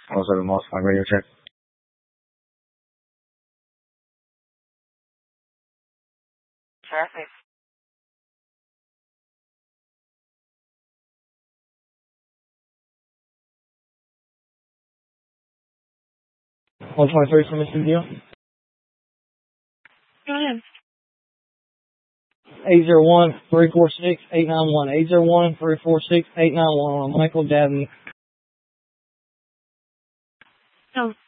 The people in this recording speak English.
Also, multiply radio check. Traffic. 123 from Mr. Deal. Go ahead. 801-346-891. 801-346-891 on Michael Dabney. No.